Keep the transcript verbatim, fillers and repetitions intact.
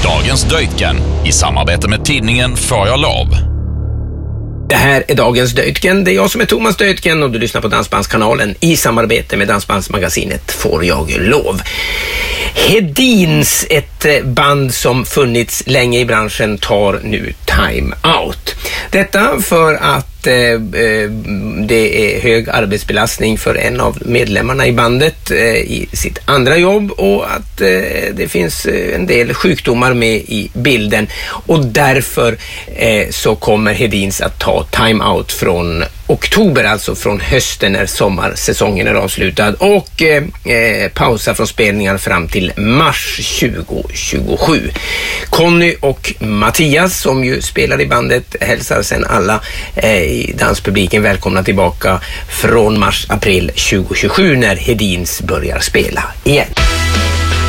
Dagens Döjtgen i samarbete med tidningen Får jag lov. Det här är Dagens Döjtgen. Det är jag som är Thomas Döjtgen och du lyssnar på Dansbandskanalen i samarbete med Dansbandsmagasinet Får jag lov. Hedins, ett band som funnits länge i branschen, tar nu time out. Detta för att eh, det är hög arbetsbelastning för en av medlemmarna i bandet eh, i sitt andra jobb och att eh, det finns en del sjukdomar med i bilden och därför eh, så kommer Hedins att ta time out från oktober, alltså från hösten när sommarsäsongen är avslutad och eh, pausa från spelningar fram till mars tjugo tjugosju. Conny och Mattias som ju spelar i bandet hälsar sedan alla eh, i danspubliken välkomna tillbaka från mars-april tjugo tjugosju när Hedins börjar spela igen.